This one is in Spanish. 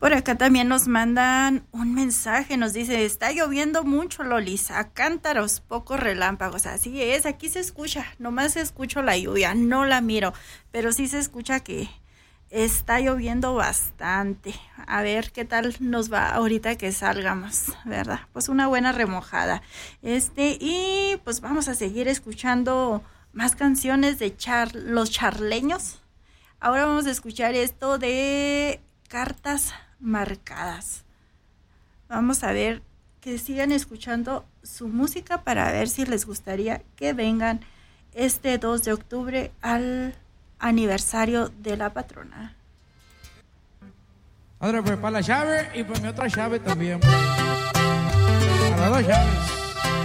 Por acá también nos mandan un mensaje, nos dice, está lloviendo mucho, Lolis, a cántaros, pocos relámpagos. Así es, aquí se escucha, nomás escucho la lluvia, no la miro, pero sí se escucha que está lloviendo bastante. A ver qué tal nos va ahorita que salgamos, ¿verdad? Pues una buena remojada. Y pues vamos a seguir escuchando más canciones de los charleños. Ahora vamos a escuchar esto de Cartas Marcadas. Vamos a ver que sigan escuchando su música para ver si les gustaría que vengan este 2 de octubre al aniversario de la patrona. Ahora pues para la llave y para mi otra llave también. Para las dos llaves.